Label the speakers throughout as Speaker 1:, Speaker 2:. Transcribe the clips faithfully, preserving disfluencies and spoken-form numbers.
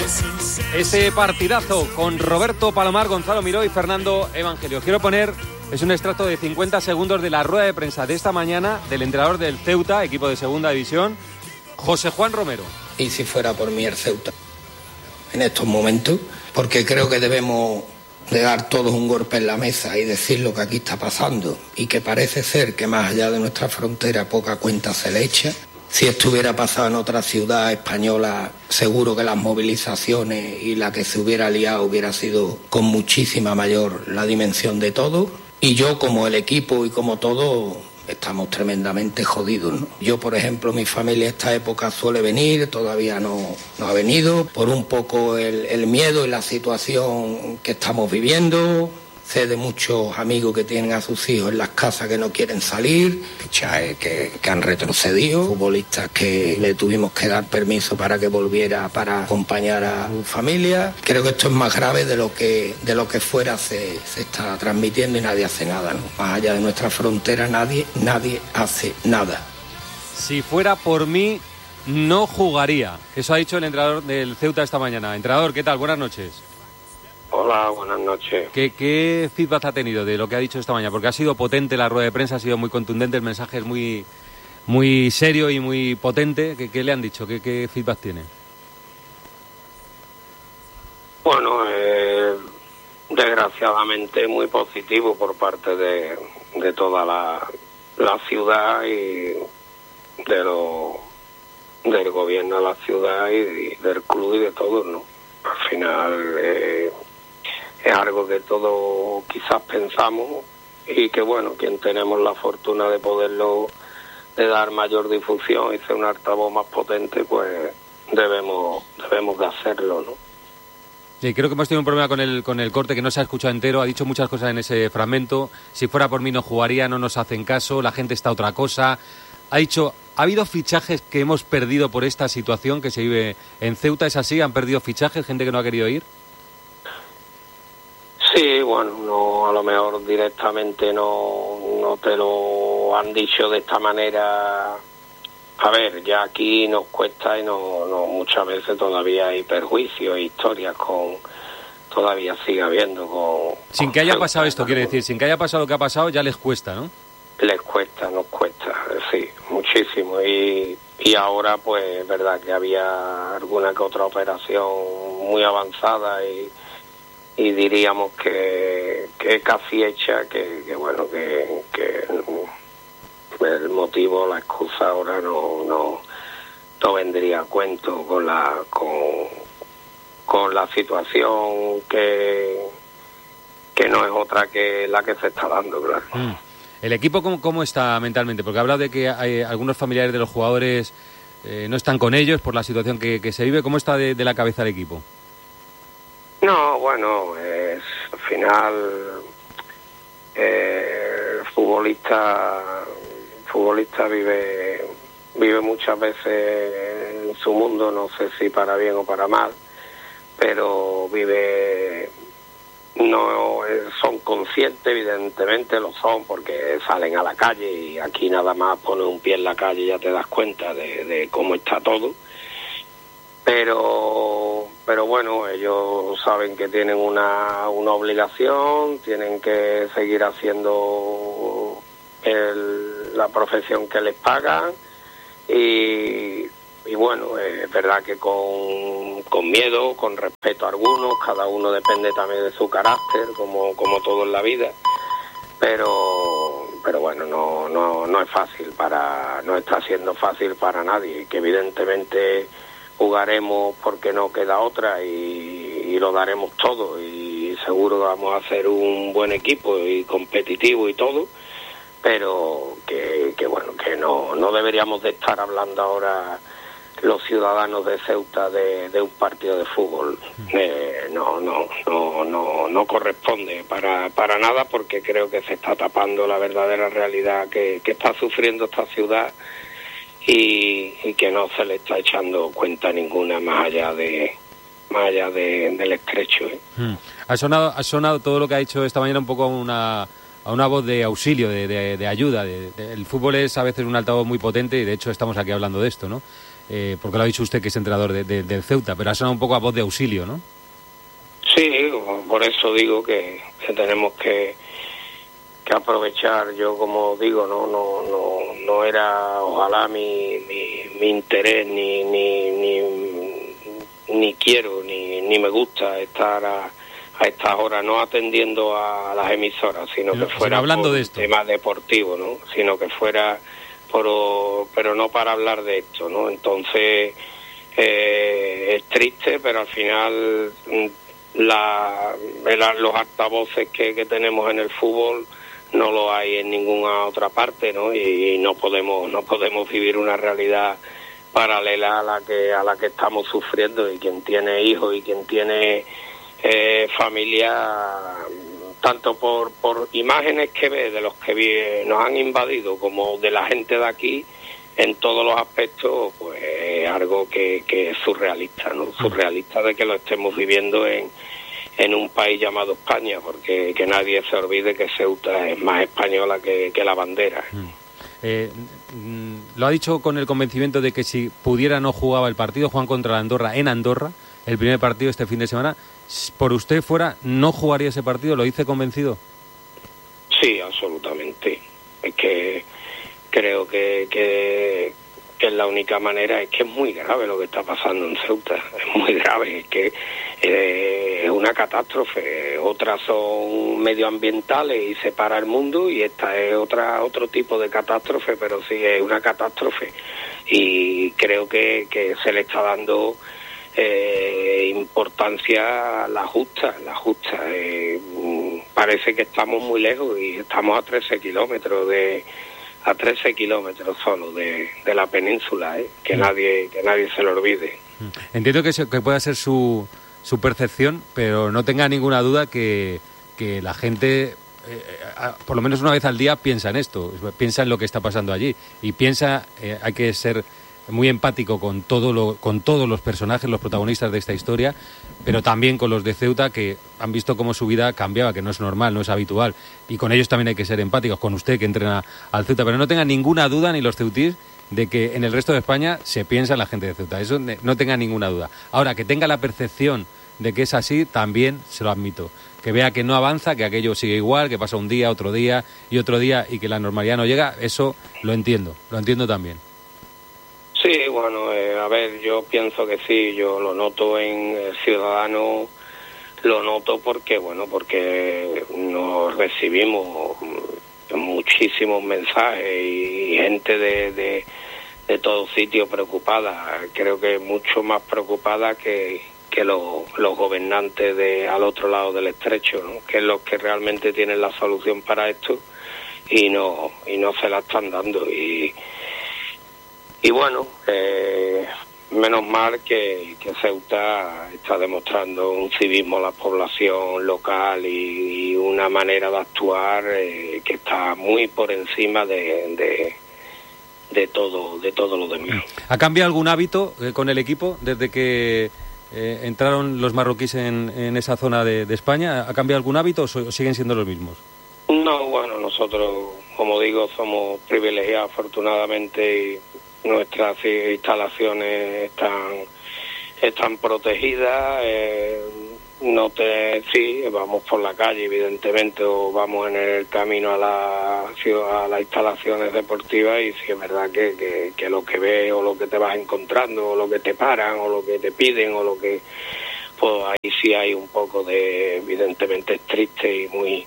Speaker 1: Ese partidazo con Roberto Palomar, Gonzalo Miró y Fernando Evangelio. Quiero poner, es un extracto de cincuenta segundos de la rueda de prensa de esta mañana del entrenador del Ceuta, equipo de segunda división, José Juan Romero.
Speaker 2: Y si fuera por mí el Ceuta, en estos momentos, porque creo que debemos de dar todos un golpe en la mesa y decir lo que aquí está pasando, y que parece ser que más allá de nuestra frontera poca cuenta se le echa. Si esto hubiera pasado en otra ciudad española, seguro que las movilizaciones y la que se hubiera liado hubiera sido con muchísima mayor la dimensión de todo. Y yo, como el equipo y como todo, estamos tremendamente jodidos, ¿no? Yo, por ejemplo, mi familia esta época suele venir, todavía no, no ha venido, por un poco el, el miedo y la situación que estamos viviendo. Sé de muchos amigos que tienen a sus hijos en las casas que no quieren salir, que, que han retrocedido, futbolistas que le tuvimos que dar permiso para que volviera para acompañar a su familia. Creo que esto es más grave de lo que, de lo que fuera se, se está transmitiendo y nadie hace nada, ¿no? Más allá de nuestra frontera nadie, nadie hace nada.
Speaker 1: Si fuera por mí, no jugaría. Eso ha dicho el entrenador del Ceuta esta mañana. Entrenador, ¿qué tal? Buenas noches.
Speaker 3: Hola, buenas noches.
Speaker 1: ¿Qué, ¿Qué feedback ha tenido de lo que ha dicho esta mañana? Porque ha sido potente la rueda de prensa, ha sido muy contundente, el mensaje es muy, muy serio y muy potente. ¿Qué, qué le han dicho? ¿Qué, qué feedback tiene?
Speaker 3: Bueno, eh, desgraciadamente muy positivo por parte de, de toda la, la ciudad y de lo, del gobierno de la ciudad y, y del club y de todos, ¿no? Al final eh, es algo que todos quizás pensamos y que, bueno, quien tenemos la fortuna de poderlo, de dar mayor difusión y ser un altavoz más potente, pues debemos debemos de hacerlo, ¿no?
Speaker 1: Sí, creo que hemos tenido un problema con el con el corte, que no se ha escuchado entero, ha dicho muchas cosas en ese fragmento. Si fuera por mí no jugaría, no nos hacen caso, la gente está a otra cosa. Ha dicho, ¿ha habido fichajes que hemos perdido por esta situación que se vive en Ceuta? ¿Es así? ¿Han perdido fichajes, gente que no ha querido ir?
Speaker 3: Sí, bueno, no, a lo mejor directamente no, no te lo han dicho de esta manera. A ver, ya aquí nos cuesta y no, no muchas veces todavía hay perjuicios e historias con... Todavía sigue habiendo con...
Speaker 1: Sin que haya pasado esto, quiere decir, sin que haya pasado lo que ha pasado, ya les cuesta, ¿no?
Speaker 3: Les cuesta, nos cuesta, sí, muchísimo. Y, y ahora, pues, es verdad que había alguna que otra operación muy avanzada y, y diríamos que, que casi hecha, que, que bueno, que, que el motivo, la excusa ahora no, no, no vendría a cuento con la, con, con la situación que, que no es otra que la que se está dando, claro.
Speaker 1: Mm. ¿El equipo cómo, cómo está mentalmente? Porque ha hablado de que hay algunos familiares de los jugadores eh, no están con ellos por la situación que, que se vive. ¿Cómo está de, de la cabeza el equipo?
Speaker 3: No, bueno, es, al final eh, el futbolista, el futbolista vive, vive muchas veces en su mundo, no sé si para bien o para mal, pero vive... No son conscientes, evidentemente lo son, porque salen a la calle y aquí nada más pones un pie en la calle y ya te das cuenta de, de cómo está todo. Pero pero bueno, ellos saben que tienen una, una obligación, tienen que seguir haciendo el, la profesión que les pagan y... Y bueno, es verdad que con, con miedo, con respeto a algunos, cada uno depende también de su carácter, como, como todo en la vida, pero pero bueno, no, no, no es fácil para, no está siendo fácil para nadie, que evidentemente jugaremos porque no queda otra y, y lo daremos todo y seguro vamos a hacer un buen equipo y competitivo y todo, pero que, que bueno, que no, no deberíamos de estar hablando ahora los ciudadanos de Ceuta de, de un partido de fútbol. Eh, no, no, no, no, no corresponde para, para nada, porque creo que se está tapando la verdadera realidad que, que está sufriendo esta ciudad y, y que no se le está echando cuenta ninguna más allá de más allá de, del estrecho. ¿eh?
Speaker 1: Hmm. Ha sonado, ha sonado todo lo que ha dicho esta mañana un poco a una a una voz de auxilio, de, de, de ayuda. De, de, el fútbol es a veces un altavoz muy potente y de hecho estamos aquí hablando de esto, ¿no? eh, porque lo ha dicho usted que es entrenador de, de, del Ceuta, pero ha sonado un poco a voz de auxilio, ¿no?
Speaker 3: Sí, por eso digo que, que tenemos que, que aprovechar. Yo, como digo, no no no no era ojalá mi mi, mi interés ni ni ni ni quiero ni ni me gusta estar a, a estas horas no atendiendo a las emisoras, sino que fuera
Speaker 1: hablando
Speaker 3: por
Speaker 1: de esto.
Speaker 3: tema deportivo, ¿no? Sino que fuera por, pero no para hablar de esto, ¿no? Entonces eh, es triste, pero al final la, la los altavoces que, que tenemos en el fútbol no lo hay en ninguna otra parte, ¿no? Y, y no podemos no podemos vivir una realidad paralela a la que a la que estamos sufriendo, y quien tiene hijos y quien tiene eh, familia, tanto por por imágenes que ve de los que vi, nos han invadido, como de la gente de aquí, en todos los aspectos, pues es algo que, que es surrealista, ¿no? Surrealista de que lo estemos viviendo en, en un país llamado España, porque que nadie se olvide que Ceuta es más española que, que la bandera.
Speaker 1: Eh, lo ha dicho con el convencimiento de que si pudiera no jugaba el partido. Juan contra la Andorra en Andorra, el primer partido este fin de semana. Por usted fuera, ¿no jugaría ese partido? ¿Lo dice convencido?
Speaker 3: Sí, absolutamente. Es que creo que, que, que es la única manera. Es que es muy grave lo que está pasando en Ceuta, es muy grave, es que eh, es una catástrofe. Otras son medioambientales y separa el mundo, y esta es otra otro tipo de catástrofe, pero sí es una catástrofe, y creo que, que se le está dando eh, importancia a la justa, la justa. Eh, parece que estamos muy lejos, y estamos a trece kilómetros de a trece kilómetros solo de, de la península, ¿eh? que nadie que nadie se lo olvide.
Speaker 1: Entiendo que, se, que pueda ser su, su percepción, pero no tenga ninguna duda que, que la gente, eh, por lo menos una vez al día, piensa en esto, piensa en lo que está pasando allí, y piensa, eh, hay que ser muy empático con todo lo, con todos los personajes, los protagonistas de esta historia, pero también con los de Ceuta, que han visto cómo su vida cambiaba, que no es normal, no es habitual, y con ellos también hay que ser empáticos, con usted que entrena al Ceuta, pero no tenga ninguna duda, ni los ceutíes, de que en el resto de España se piensa en la gente de Ceuta, eso no tenga ninguna duda. Ahora, que tenga la percepción de que es así, también se lo admito, que vea que no avanza, que aquello sigue igual, que pasa un día, otro día y otro día, y que la normalidad no llega, eso lo entiendo, lo entiendo también.
Speaker 3: Sí, bueno, eh, a ver, yo pienso que sí, yo lo noto en el ciudadano, lo noto porque, bueno, porque nos recibimos muchísimos mensajes y gente de, de, de todos sitios preocupada, creo que mucho más preocupada que, que los, los gobernantes de al otro lado del estrecho, ¿no? Que es los que realmente tienen la solución para esto, y no, y no se la están dando, y Y bueno, eh, menos mal que, que Ceuta está demostrando un civismo a la población local y, y una manera de actuar eh, que está muy por encima de, de, de todo de todo lo demás.
Speaker 1: ¿Ha cambiado algún hábito eh, con el equipo desde que eh, entraron los marroquíes en, en esa zona de, de España? ¿Ha cambiado algún hábito o, so, o siguen siendo los mismos?
Speaker 3: No, bueno, nosotros, como digo, somos privilegiados afortunadamente, y nuestras instalaciones están están protegidas. Eh, no te sí vamos por la calle, evidentemente, o vamos en el camino a la a las instalaciones deportivas, y sí es verdad que, que, que lo que ves o lo que te vas encontrando o lo que te paran o lo que te piden o lo que, pues ahí sí hay un poco de, evidentemente es triste y muy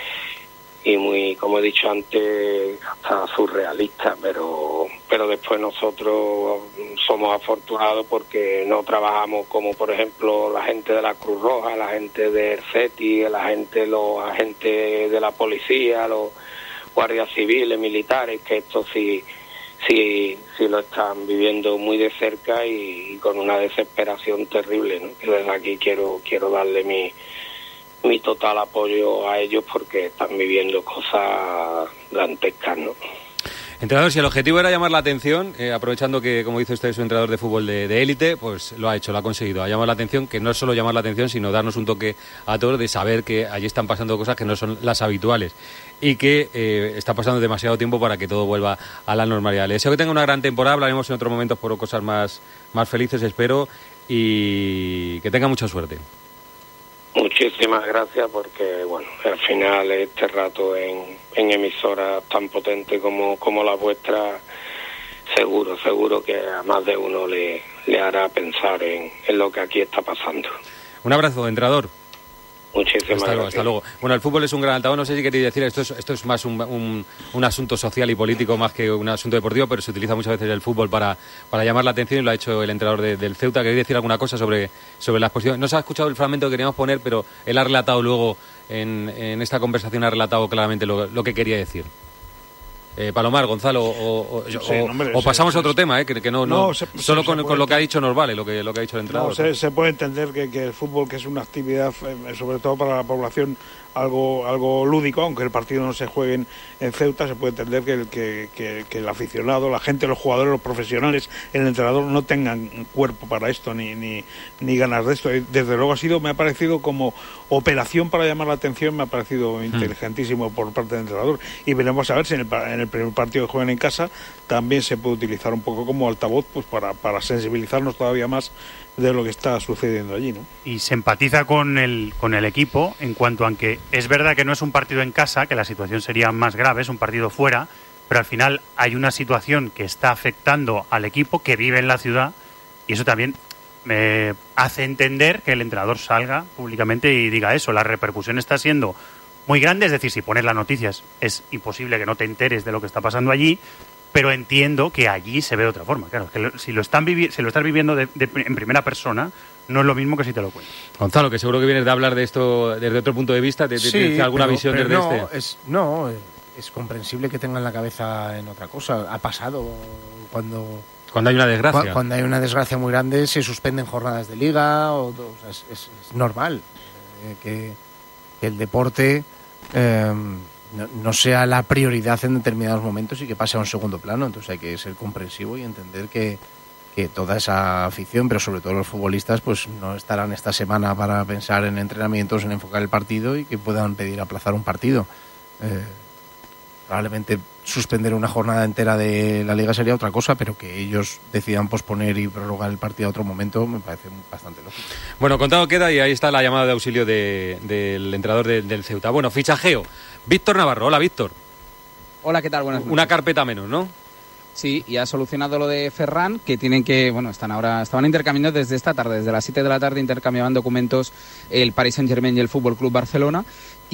Speaker 3: y muy, como he dicho antes, hasta surrealista, pero pero después nosotros somos afortunados porque no trabajamos como, por ejemplo, la gente de la Cruz Roja, la gente de CETI, la gente, los agentes de la policía, los guardias civiles, militares, que esto sí sí sí lo están viviendo muy de cerca y, y con una desesperación terrible, ¿no? Que desde aquí quiero quiero darle mi mi total apoyo a ellos porque están viviendo cosas dantescas, ¿no?
Speaker 1: Entrenador, si el objetivo era llamar la atención, eh, aprovechando que, como dice usted, es un entrenador de fútbol de élite, pues lo ha hecho, lo ha conseguido. Ha llamado la atención, que no es solo llamar la atención, sino darnos un toque a todos de saber que allí están pasando cosas que no son las habituales y que eh, está pasando demasiado tiempo para que todo vuelva a la normalidad. Le deseo que tenga una gran temporada, hablaremos en otros momentos por cosas más, más felices, espero, y que tenga mucha suerte.
Speaker 3: Muchísimas gracias, porque bueno, al final este rato en, en emisoras tan potentes como, como la vuestra, seguro, seguro que a más de uno le, le hará pensar en, en lo que aquí está pasando.
Speaker 1: Un abrazo, entrenador.
Speaker 3: Muchísimas
Speaker 1: hasta luego,
Speaker 3: gracias.
Speaker 1: hasta luego. Bueno, el fútbol es un gran altavoz, no sé si queréis decir, esto es, esto es más un, un, un asunto social y político más que un asunto deportivo, pero se utiliza muchas veces el fútbol para, para llamar la atención y lo ha hecho el entrenador de, del Ceuta. ¿Queréis decir alguna cosa sobre, sobre la exposición? No se ha escuchado el fragmento que queríamos poner, pero él ha relatado luego, en, en esta conversación ha relatado claramente lo, lo que quería decir. Eh, Palomar, Gonzalo, o, o, sí, o, hombre, o pasamos se, a otro se, tema, eh, que, que no, no, no se, solo se, con, con lo que ha dicho nos vale lo que, lo que ha dicho el entrenador.
Speaker 4: No, se, se puede entender que, que el fútbol, que es una actividad, eh, sobre todo para la población, algo algo lúdico, aunque el partido no se juegue en, en Ceuta, se puede entender que el, que, que, que el aficionado, la gente, los jugadores, los profesionales, el entrenador no tengan cuerpo para esto ni, ni, ni ganas de esto. Desde luego ha sido, me ha parecido como operación para llamar la atención, me ha parecido mm. inteligentísimo por parte del entrenador, y veremos a ver si en el, en el primer partido que juegan en casa también se puede utilizar un poco como altavoz, pues para, para sensibilizarnos todavía más de lo que está sucediendo allí, ¿no?
Speaker 5: Y se empatiza con el con el equipo en cuanto a que es verdad que no es un partido en casa, que la situación sería más grave, es un partido fuera, pero al final hay una situación que está afectando al equipo que vive en la ciudad, y eso también me hace entender que el entrenador salga públicamente y diga eso. La repercusión está siendo muy grande, es decir, si pones las noticias es imposible que no te enteres de lo que está pasando allí, pero entiendo que allí se ve de otra forma. Claro, que lo, si lo están vivi- si lo estás viviendo de, de, en primera persona, no es lo mismo que si te lo cuento.
Speaker 1: Gonzalo, que seguro que vienes de hablar de esto desde otro punto de vista, ¿te,
Speaker 6: sí,
Speaker 1: ¿tienes alguna
Speaker 6: pero,
Speaker 1: visión
Speaker 6: pero
Speaker 1: desde
Speaker 6: no,
Speaker 1: este?
Speaker 6: Es, no, es comprensible que tengan la cabeza en otra cosa. Ha pasado cuando...
Speaker 1: Cuando hay una desgracia.
Speaker 6: Cuando hay una desgracia muy grande se suspenden jornadas de liga, o, o sea, es, es, es normal eh, que, que el deporte... Eh, No, no sea la prioridad en determinados momentos y que pase a un segundo plano. Entonces hay que ser comprensivo y entender que, que toda esa afición, pero sobre todo los futbolistas, pues no estarán esta semana para pensar en entrenamientos, en enfocar el partido, y que puedan pedir aplazar un partido. Eh, probablemente suspender una jornada entera de la Liga sería otra cosa, pero que ellos decidan posponer y prorrogar el partido a otro momento me parece bastante lógico.
Speaker 1: Bueno, contado queda, y ahí está la llamada de auxilio de, del entrenador de, del Ceuta. Bueno, fichajeo. Víctor Navarro. Hola, Víctor.
Speaker 7: Hola, ¿qué tal? Buenas noches.
Speaker 1: Una carpeta menos, ¿no?
Speaker 7: Sí, y ha solucionado lo de Ferran, que tienen que, bueno, están ahora, estaban intercambiando desde esta tarde, desde las siete de la tarde intercambiaban documentos el Paris Saint-Germain y el Fútbol Club Barcelona,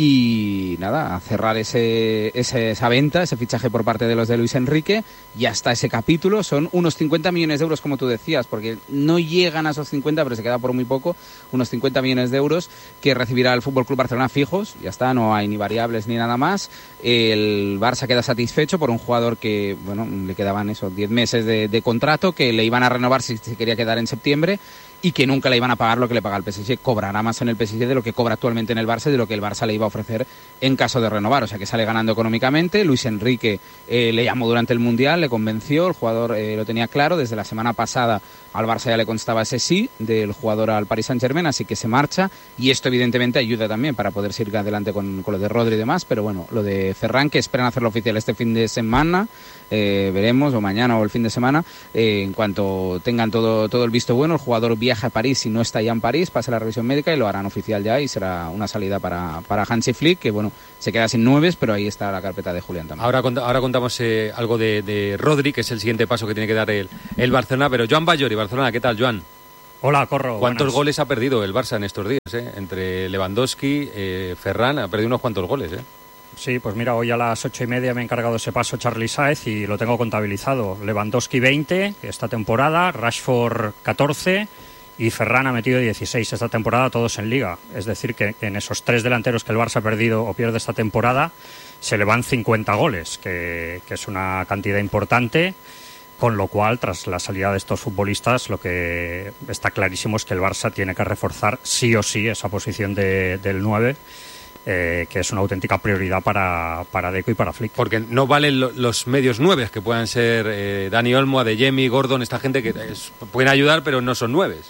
Speaker 7: y nada, a cerrar ese, ese, esa venta, ese fichaje por parte de los de Luis Enrique, y hasta ese capítulo son unos cincuenta millones de euros, como tú decías, porque no llegan a esos cincuenta, pero se queda por muy poco, unos cincuenta millones de euros que recibirá el Fútbol Club Barcelona fijos, ya está, no hay ni variables ni nada más. El Barça queda satisfecho por un jugador que, bueno, le quedaban esos diez meses de, de contrato, que le iban a renovar si se quería quedar en septiembre, y que nunca le iban a pagar lo que le paga el P S G. Cobrará más en el P S G de lo que cobra actualmente en el Barça y de lo que el Barça le iba a ofrecer en caso de renovar. O sea que sale ganando económicamente. Luis Enrique eh, le llamó durante el Mundial, le convenció, el jugador eh, lo tenía claro. Desde la semana pasada al Barça ya le constaba ese sí del jugador al Paris Saint-Germain, así que se marcha, y esto evidentemente ayuda también para poder seguir adelante con, con lo de Rodri y demás. Pero bueno, lo de Ferran, que esperan hacerlo oficial este fin de semana, eh, veremos, o mañana o el fin de semana, eh, en cuanto tengan todo, todo el visto bueno, el jugador viaja a París, si no está ya en París, pasa la revisión médica y lo harán oficial ya, y será una salida para, para Hansi Flick, que bueno, se queda sin nueves, pero ahí está la carpeta de Julián también.
Speaker 1: Ahora, ahora contamos eh, algo de, de Rodri, que es el siguiente paso que tiene que dar el, el Barcelona, pero Joan Ballori, Barcelona, ¿qué tal, Joan?
Speaker 8: Hola, Corro.
Speaker 1: ¿Cuántos
Speaker 8: buenas.
Speaker 1: goles ha perdido el Barça en estos días? Eh? Entre Lewandowski, eh, Ferran, ha perdido unos cuantos goles, ¿eh?
Speaker 8: Sí, pues mira, hoy a las ocho y media me he encargado ese paso Charly Sáez y lo tengo contabilizado. Lewandowski veinte esta temporada, Rashford catorce y Ferran ha metido dieciséis esta temporada, todos en Liga. Es decir, que en esos tres delanteros que el Barça ha perdido o pierde esta temporada se le van cincuenta goles, que, que es una cantidad importante. Con lo cual, tras la salida de estos futbolistas, lo que está clarísimo es que el Barça tiene que reforzar sí o sí esa posición de, del nueve. eh, que es una auténtica prioridad para, para Deco y para Flick.
Speaker 1: Porque no valen lo, los medios nueves, que puedan ser eh, Dani Olmo, Adeyemi, Gordon, esta gente que es, pueden ayudar, pero no son nueves.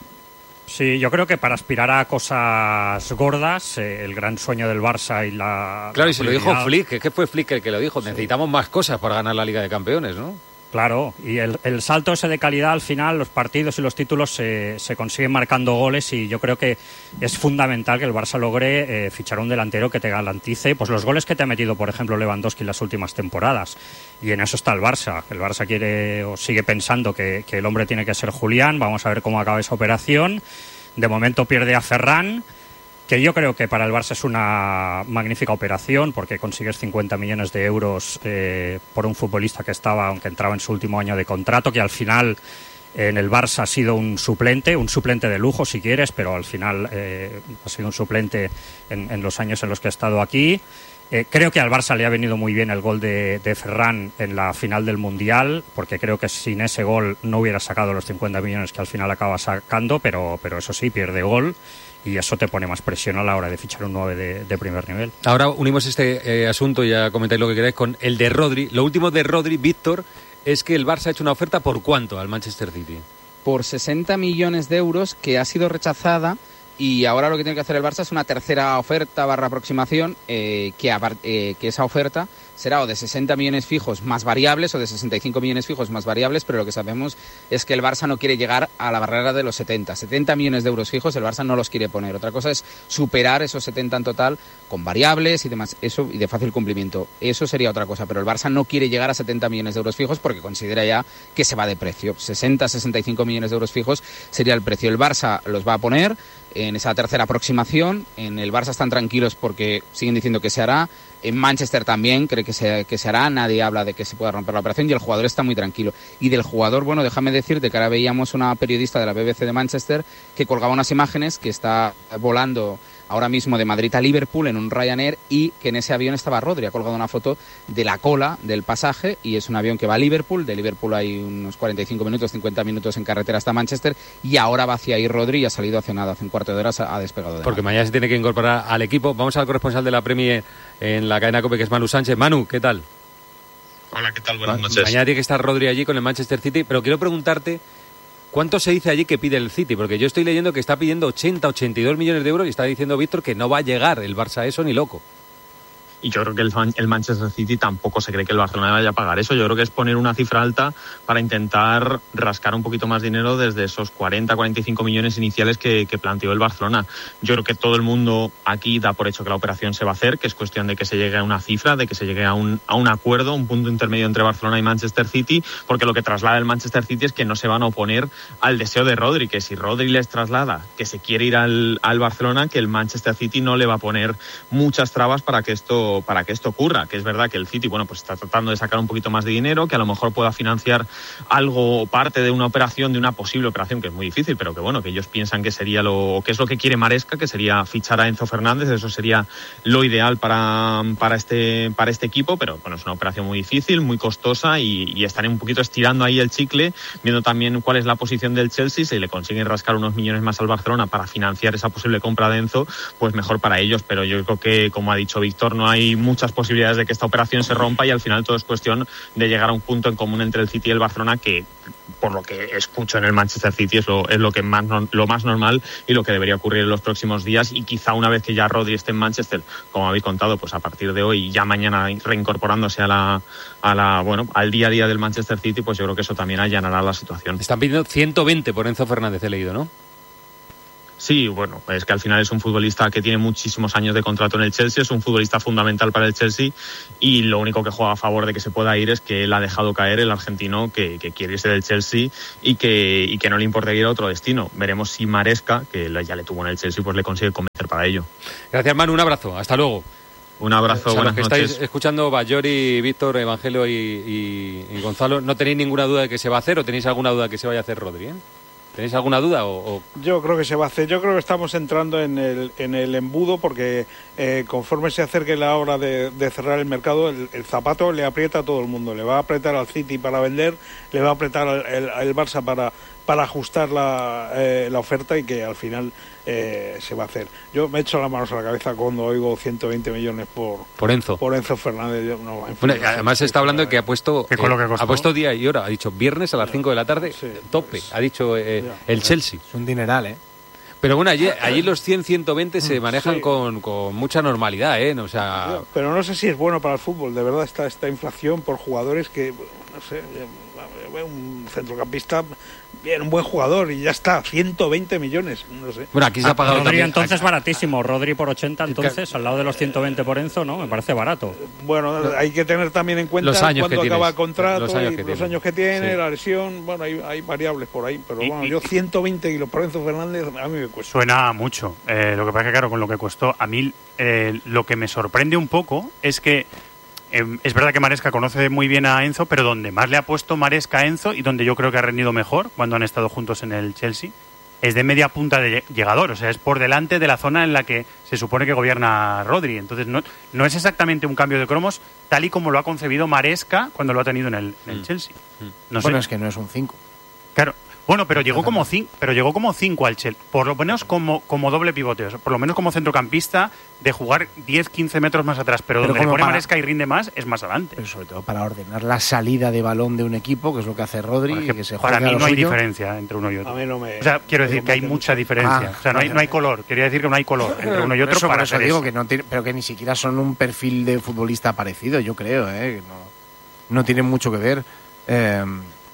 Speaker 8: Sí, yo creo que para aspirar a cosas gordas, eh, el gran sueño del Barça y la...
Speaker 1: Claro,
Speaker 8: la
Speaker 1: y se lo dijo Flick, es que fue Flick el que lo dijo, sí. Necesitamos más cosas para ganar la Liga de Campeones, ¿no?
Speaker 8: Claro, y el, el salto ese de calidad, al final, los partidos y los títulos se, se consiguen marcando goles, y yo creo que es fundamental que el Barça logre eh, fichar un delantero que te garantice pues los goles que te ha metido, por ejemplo, Lewandowski en las últimas temporadas. Y en eso está el Barça. El Barça quiere o sigue pensando que, que el hombre tiene que ser Julián. Vamos a ver cómo acaba esa operación. De momento pierde a Ferran, que yo creo que para el Barça es una magnífica operación, porque consigues cincuenta millones de euros eh, por un futbolista que estaba, aunque entraba en su último año de contrato, que al final en el Barça ha sido un suplente, un suplente de lujo si quieres, pero al final eh, ha sido un suplente en, en los años en los que ha estado aquí. Eh, creo que al Barça le ha venido muy bien el gol de, de Ferran en la final del Mundial, porque creo que sin ese gol no hubiera sacado los cincuenta millones que al final acaba sacando, pero, pero eso sí, pierde gol. Y eso te pone más presión a la hora de fichar un nueve de, de primer nivel. Ahora unimos este eh, asunto, ya comentáis lo que queráis, con el de Rodri. Lo último de Rodri, Víctor, es que el Barça ha hecho una oferta ¿por cuánto al Manchester City?
Speaker 7: Por sesenta millones de euros, que ha sido rechazada, y ahora lo que tiene que hacer el Barça es una tercera oferta barra aproximación, eh, que, eh, que esa oferta será o de sesenta millones fijos más variables o de sesenta y cinco millones fijos más variables, pero lo que sabemos es que el Barça no quiere llegar a la barrera de los setenta. setenta millones de euros fijos el Barça no los quiere poner. Otra cosa es superar esos setenta en total con variables y demás, eso, y de fácil cumplimiento. Eso sería otra cosa, pero el Barça no quiere llegar a setenta millones de euros fijos porque considera ya que se va de precio. sesenta, sesenta y cinco millones de euros fijos sería el precio. El Barça los va a poner en esa tercera aproximación. En el Barça están tranquilos porque siguen diciendo que se hará. En Manchester también cree que se, que se hará. Nadie habla de que se pueda romper la operación y el jugador está muy tranquilo. Y del jugador, bueno, déjame decirte que ahora veíamos una periodista de la B B C de Manchester que colgaba unas imágenes que está volando ahora mismo de Madrid a Liverpool en un Ryanair, y que en ese avión estaba Rodri. Ha colgado una foto de la cola del pasaje y es un avión que va a Liverpool. De Liverpool hay unos cuarenta y cinco minutos, cincuenta minutos en carretera hasta Manchester, y ahora va hacia ahí Rodri y ha salido hace nada, hace un cuarto de hora ha despegado de
Speaker 1: Porque mañana se tiene que incorporar al equipo. Vamos al corresponsal de la Premier en la cadena COPE, que es Manu Sánchez. Manu, ¿qué tal?
Speaker 9: Hola, ¿qué tal? Buenas noches.
Speaker 1: Mañana tiene que estar Rodri allí con el Manchester City, pero quiero preguntarte ¿cuánto se dice allí que pide el City? Porque yo estoy leyendo que está pidiendo ochenta, ochenta y dos millones de euros y está diciendo Víctor que no va a llegar el Barça a eso ni loco.
Speaker 9: Y yo creo que el, el Manchester City tampoco se cree que el Barcelona vaya a pagar eso. Yo creo que es poner una cifra alta para intentar rascar un poquito más dinero desde esos cuarenta, cuarenta y cinco millones iniciales que, que planteó el Barcelona. Yo creo que todo el mundo aquí da por hecho que la operación se va a hacer, que es cuestión de que se llegue a una cifra, de que se llegue a un, a un acuerdo, un punto intermedio entre Barcelona y Manchester City, porque lo que traslada el Manchester City es que no se van a oponer al deseo de Rodri, que si Rodri les traslada que se quiere ir al, al Barcelona, que el Manchester City no le va a poner muchas trabas para que esto para que esto ocurra, que es verdad que el City, bueno, pues está tratando de sacar un poquito más de dinero, que a lo mejor pueda financiar algo, parte de una operación, de una posible operación, que es muy difícil, pero que bueno, que ellos piensan que sería lo, que es lo que quiere Maresca, que sería fichar a Enzo Fernández. Eso sería lo ideal para, para este, para este equipo, pero bueno, es una operación muy difícil, muy costosa, y, y están un poquito estirando ahí el chicle, viendo también cuál es la posición del Chelsea. Si le consiguen rascar unos millones más al Barcelona para financiar esa posible compra de Enzo, pues mejor para ellos, pero yo creo que, como ha dicho Víctor, no hay muchas posibilidades de que esta operación se rompa, y al final todo es cuestión de llegar a un punto en común entre el City y el Barcelona, que por lo que escucho en el Manchester City es lo, es lo que más lo más normal y lo que debería ocurrir en los próximos días. Y quizá una vez que ya Rodri esté en Manchester, como habéis contado, pues a partir de hoy, ya mañana reincorporándose a la a la bueno al día a día del Manchester City, pues yo creo que eso también allanará la situación.
Speaker 1: Están pidiendo ciento veinte por Enzo Fernández, he leído, ¿no?
Speaker 9: Sí, bueno, es que al final es un futbolista que tiene muchísimos años de contrato en el Chelsea, es un futbolista fundamental para el Chelsea, y lo único que juega a favor de que se pueda ir es que él ha dejado caer, el argentino, que, que quiere irse del Chelsea y que, y que no le importa ir a otro destino. Veremos si Maresca, que ya le tuvo en el Chelsea, pues le consigue convencer para ello.
Speaker 1: Gracias, Manu, un abrazo, hasta luego.
Speaker 9: Un abrazo,
Speaker 1: o sea,
Speaker 9: buenas
Speaker 1: los que
Speaker 9: noches.
Speaker 1: Estáis escuchando, Bayori, Víctor, Evangelio y, y, y Gonzalo, ¿no tenéis ninguna duda de que se va a hacer o tenéis alguna duda de que se vaya a hacer Rodri, eh? ¿Tenéis alguna duda? O, o...
Speaker 4: Yo creo que se va a hacer. Yo creo que estamos entrando en el, en el embudo, porque eh, conforme se acerque la hora de, de cerrar el mercado, el, el zapato le aprieta a todo el mundo. Le va a apretar al City para vender, le va a apretar al el, el Barça para, para ajustar la, eh, la oferta, y que al final eh, se va a hacer. Yo me echo las manos a la cabeza cuando oigo ciento veinte millones por,
Speaker 1: por Enzo.
Speaker 4: Por Enzo Fernández. Yo, no, en fin,
Speaker 1: bueno,
Speaker 4: no sé,
Speaker 1: además se está hablando de que ha puesto,
Speaker 5: ¿Qué con lo que
Speaker 1: eh, ha puesto día y hora. Ha dicho viernes a las cinco de la tarde,
Speaker 4: sí,
Speaker 1: tope.
Speaker 4: pues,
Speaker 1: ha dicho eh,
Speaker 4: ya,
Speaker 1: el Chelsea.
Speaker 6: Es un dineral, ¿eh?
Speaker 1: Pero bueno, allí, allí los cien, ciento veinte se manejan
Speaker 4: sí.
Speaker 1: con, con mucha normalidad, ¿eh? O sea...
Speaker 4: Pero no sé si es bueno para el fútbol, de verdad, esta, esta inflación por jugadores que, no sé, un centrocampista, bien, un buen jugador y ya está, ciento veinte millones, no sé.
Speaker 1: Bueno, aquí se ha pagado
Speaker 8: Rodri
Speaker 1: también...
Speaker 8: entonces baratísimo, Rodri por ochenta entonces, al lado de los ciento veinte por Enzo, ¿no? Me parece barato.
Speaker 4: Bueno, hay que tener también en cuenta
Speaker 1: los años
Speaker 4: cuándo
Speaker 1: que
Speaker 4: acaba
Speaker 1: tienes,
Speaker 4: el contrato,
Speaker 1: los años
Speaker 4: y
Speaker 1: que
Speaker 4: los
Speaker 1: tiene.
Speaker 4: años que tiene,
Speaker 1: Sí.
Speaker 4: la lesión, bueno, hay, hay variables por ahí, pero
Speaker 5: Y-
Speaker 4: bueno,
Speaker 5: y-
Speaker 4: yo ciento veinte kilos por Enzo Fernández a mí me cuesta.
Speaker 5: Suena mucho. Eh, lo que pasa es que, claro, con lo que costó, a mí eh, lo que me sorprende un poco es que eh, es verdad que Maresca conoce muy bien a Enzo, pero donde más le ha puesto Maresca a Enzo y donde yo creo que ha rendido mejor cuando han estado juntos en el Chelsea es de media punta de llegador, o sea, es por delante de la zona en la que se supone que gobierna Rodri. Entonces, no, no es exactamente un cambio de cromos tal y como lo ha concebido Maresca cuando lo ha tenido en el, en el
Speaker 1: Mm.
Speaker 5: Chelsea. No
Speaker 6: Bueno,
Speaker 5: sé.
Speaker 6: es que no es un cinco.
Speaker 5: Claro. Bueno, pero llegó como cinco, pero llegó como cinco al Chelsea, por lo menos como, como doble pivote, o sea, por lo menos como centrocampista de jugar diez, quince metros más atrás, pero,
Speaker 6: Pero
Speaker 5: donde le
Speaker 6: como
Speaker 5: pone
Speaker 6: para-
Speaker 5: Maresca y rinde más es más adelante.
Speaker 6: Pero sobre todo para ordenar la salida de balón de un equipo, que es lo que hace Rodri,
Speaker 5: Porque
Speaker 6: y que se
Speaker 5: para
Speaker 6: juegue
Speaker 5: mí
Speaker 6: a lo
Speaker 5: no hay
Speaker 6: suyo.
Speaker 5: diferencia entre uno y
Speaker 4: A
Speaker 5: otro.
Speaker 4: mí no me...
Speaker 5: O sea, quiero
Speaker 4: me
Speaker 5: decir que hay
Speaker 4: convence
Speaker 5: mucha
Speaker 4: mucho.
Speaker 5: diferencia.
Speaker 6: Ah,
Speaker 5: o sea, no hay, no hay color. Quería decir que no hay color entre uno y otro
Speaker 6: Eso,
Speaker 5: para
Speaker 6: por eso
Speaker 5: hacer
Speaker 6: digo
Speaker 5: eso.
Speaker 6: que no tiene, pero que ni siquiera son un perfil de futbolista parecido, yo creo, ¿eh? Que no, no tienen mucho que ver. Eh,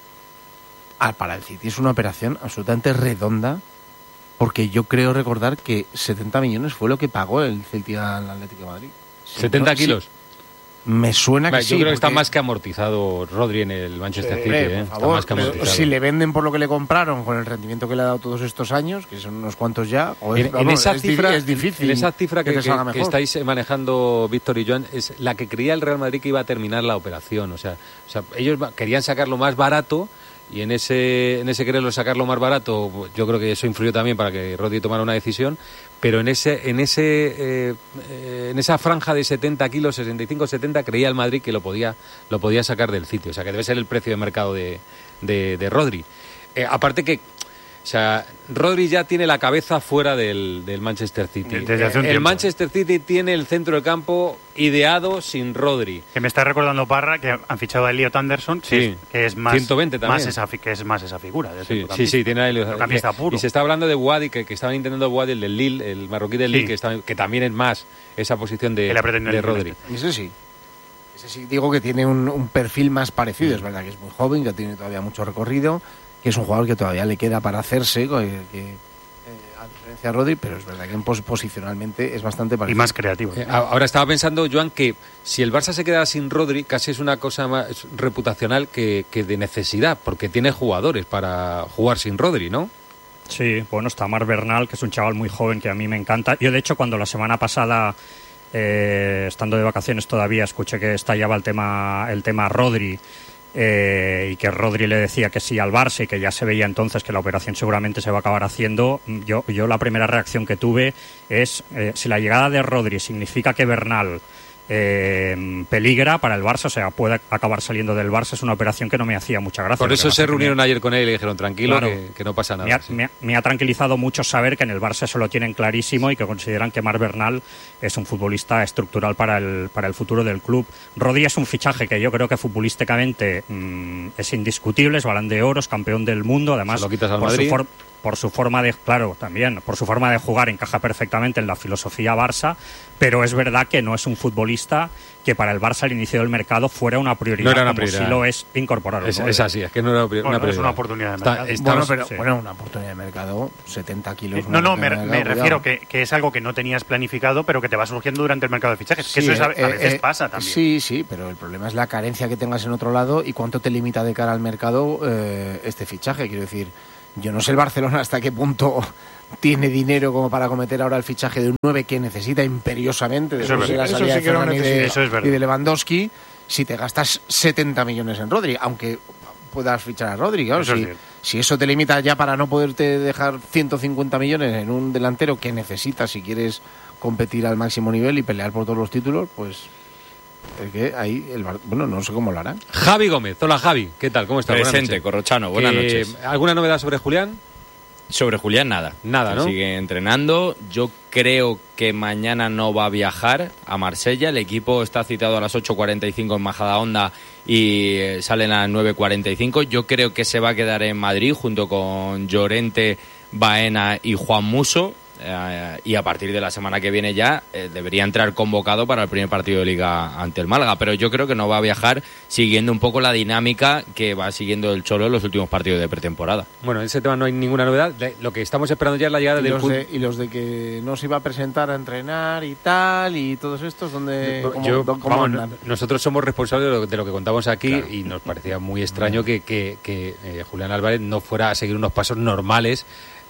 Speaker 6: ah, para el City es una operación absolutamente redonda, porque yo creo recordar que setenta millones fue lo que pagó el Celta al Atlético de Madrid. Sí,
Speaker 1: ¿setenta
Speaker 6: ¿no?
Speaker 1: kilos?
Speaker 6: Sí. Me suena que
Speaker 1: Vale,
Speaker 6: sí.
Speaker 1: yo creo que está
Speaker 6: porque-
Speaker 1: más que amortizado Rodri en el Manchester
Speaker 4: Sí,
Speaker 1: City,
Speaker 6: Hombre,
Speaker 1: ¿eh?
Speaker 6: por
Speaker 1: Está
Speaker 6: favor,
Speaker 1: más que
Speaker 6: pero
Speaker 1: amortizado.
Speaker 6: si le venden por lo que le compraron, con el rendimiento que le ha dado todos estos años, que son unos cuantos ya, o es,
Speaker 1: En, en
Speaker 6: vamos,
Speaker 1: esa
Speaker 6: es di-
Speaker 1: cifra,
Speaker 6: es difícil
Speaker 1: en esa cifra que,
Speaker 6: te
Speaker 1: que-
Speaker 6: salga
Speaker 1: que
Speaker 6: mejor.
Speaker 1: estáis manejando Víctor y Joan es la que creía el Real Madrid que iba a terminar la operación. O sea, o sea ellos va- querían sacarlo más barato y en ese en ese quererlo sacarlo más barato, pues, yo creo que eso influyó también para que Rodri tomara una decisión. Pero en ese en ese eh, eh, en esa franja de setenta kilos, sesenta y cinco setenta, creía el Madrid que lo podía lo podía sacar del sitio. O sea, que debe ser el precio de mercado de, de, de Rodri. Eh, aparte que, o sea, Rodri ya tiene la cabeza fuera del, del Manchester City.
Speaker 5: Desde hace un
Speaker 1: el
Speaker 5: tiempo.
Speaker 1: Manchester City tiene el centro del campo ideado sin Rodri.
Speaker 5: Que me está recordando Parra que han fichado a Elliot Anderson, que,
Speaker 1: Sí.
Speaker 5: es, que es más,
Speaker 1: ciento veinte también.
Speaker 5: más esa, fi- que es más esa figura. de
Speaker 1: Sí, sí,
Speaker 5: centrocampista.
Speaker 1: sí, tiene ahí
Speaker 5: Centrocampista puro.
Speaker 1: Y se está hablando de Wadi, que, que estaban intentando Wadi, el del Lille, el marroquí del
Speaker 5: Sí.
Speaker 1: Lille, que, está- que también es más esa posición de,
Speaker 5: Que le apreten el
Speaker 1: de
Speaker 5: nivel.
Speaker 1: Rodri.
Speaker 6: Ese sí. Ese sí digo que tiene un, un perfil más parecido. Es verdad que es muy joven, que tiene todavía mucho recorrido, que es un jugador que todavía le queda para hacerse, que, que, eh, a diferencia de Rodri, pero es verdad que en pos- posicionalmente es bastante
Speaker 5: Y
Speaker 6: parecido.
Speaker 5: más creativo.
Speaker 1: Eh, a- Ahora estaba pensando, Joan, que si el Barça se quedara sin Rodri, casi es una cosa más reputacional que, que de necesidad, porque tiene jugadores para jugar sin Rodri, ¿no?
Speaker 8: Sí, bueno, está Marc Bernal, que es un chaval muy joven que a mí me encanta. Yo, de hecho, cuando la semana pasada, eh, estando de vacaciones todavía, escuché que estallaba el tema, el tema Rodri, eh, y que Rodri le decía que sí al Barça y que ya se veía entonces que la operación seguramente se va a acabar haciendo, yo, yo la primera reacción que tuve es, eh, si la llegada de Rodri significa que Bernal eh, peligra para el Barça, o sea, puede acabar saliendo del Barça, es una operación que no me hacía mucha gracia.
Speaker 1: Por
Speaker 8: Lo que
Speaker 1: eso
Speaker 8: pasa
Speaker 1: se
Speaker 8: es que me-
Speaker 1: reunieron ayer con él y le dijeron, tranquilo,
Speaker 8: Claro.
Speaker 1: que, que no pasa
Speaker 8: me ha,
Speaker 1: nada. sí.
Speaker 8: me ha- me ha tranquilizado mucho saber que en el Barça eso lo tienen clarísimo y que consideran que Marc Bernal es un futbolista estructural para el, para el futuro del club. Rodri es un fichaje que yo creo que futbolísticamente mmm, es indiscutible, es Balón de Oro, es campeón del mundo, además
Speaker 1: Se lo quitas al
Speaker 8: por, su
Speaker 1: Madrid.
Speaker 8: for- por su forma de, claro, también, por su forma de jugar encaja perfectamente en la filosofía Barça, pero es verdad que no es un futbolista que para el Barça al inicio del mercado fuera una prioridad,
Speaker 1: No era una
Speaker 8: como
Speaker 1: prioridad.
Speaker 8: si lo es incorporarlo.
Speaker 1: Es,
Speaker 8: ¿no?
Speaker 1: es así, es que no era una
Speaker 5: Bueno,
Speaker 1: prioridad.
Speaker 5: es una oportunidad de
Speaker 1: Está-
Speaker 5: mercado.
Speaker 1: estamos-
Speaker 6: Bueno, pero
Speaker 8: sí.
Speaker 6: bueno, una oportunidad de mercado, setenta kilos.
Speaker 5: No,
Speaker 6: una
Speaker 5: no, me,
Speaker 6: oportunidad de
Speaker 5: me
Speaker 6: mercado,
Speaker 5: refiero
Speaker 6: cuidado.
Speaker 5: que, que es algo que no tenías planificado, pero que te va surgiendo durante el mercado de fichajes. que
Speaker 6: Sí,
Speaker 5: eso es a, a
Speaker 6: eh,
Speaker 5: veces
Speaker 6: eh,
Speaker 5: pasa también.
Speaker 6: Sí, sí, pero el problema es la carencia que tengas en otro lado y cuánto te limita de cara al mercado eh, este fichaje. Quiero decir, yo no sé el Barcelona hasta qué punto tiene dinero como para cometer ahora el fichaje de un nueve que necesita imperiosamente
Speaker 5: Eso
Speaker 6: después
Speaker 5: es
Speaker 6: de la
Speaker 4: verdad.
Speaker 6: salida
Speaker 4: Eso sí
Speaker 6: de
Speaker 4: que lo
Speaker 6: Ferran y de,
Speaker 4: necesita.
Speaker 5: Eso es verdad.
Speaker 6: y de Lewandowski, si te gastas setenta millones en Rodri, aunque puedas fichar a Rodri, claro,
Speaker 5: Eso es
Speaker 6: si,
Speaker 5: cierto.
Speaker 6: si eso te limita ya para no poderte dejar ciento cincuenta millones en un delantero que necesitas si quieres competir al máximo nivel y pelear por todos los títulos, pues es que ahí el Bar- bueno, no sé cómo lo harán.
Speaker 1: Javi Gómez, hola Javi, ¿qué tal? ¿Cómo estás? Buenas
Speaker 10: Presente,
Speaker 1: noches.
Speaker 10: Corrochano, buenas
Speaker 1: Que-
Speaker 10: noches.
Speaker 1: ¿Alguna novedad sobre Julián?
Speaker 10: Sobre Julián, nada.
Speaker 1: Nada, ¿no?
Speaker 10: Sigue entrenando. Yo creo que mañana no va a viajar a Marsella. El equipo está citado a las ocho cuarenta y cinco en Majadahonda y salen a las nueve cuarenta y cinco. Yo creo que se va a quedar en Madrid junto con Llorente, Baena y Juan Musso. Eh, y a partir de la semana que viene ya eh, debería entrar convocado para el primer partido de Liga ante el Málaga, pero yo creo que no va a viajar siguiendo un poco la dinámica que va siguiendo el Cholo en los últimos partidos de pretemporada.
Speaker 1: Bueno, en ese tema no hay ninguna novedad. Lo que estamos esperando ya es la llegada
Speaker 6: ¿Y
Speaker 1: del
Speaker 6: los,
Speaker 1: Cut...
Speaker 6: de, y los de que no se iba a presentar a entrenar y tal, y todos estos, ¿dónde,
Speaker 1: Yo,
Speaker 6: cómo,
Speaker 1: yo,
Speaker 6: cómo
Speaker 1: vamos,
Speaker 6: andan?
Speaker 1: nosotros somos responsables de lo, de lo que contamos aquí,
Speaker 6: Claro.
Speaker 1: y nos parecía muy extraño que, que, que eh, Julián Álvarez no fuera a seguir unos pasos normales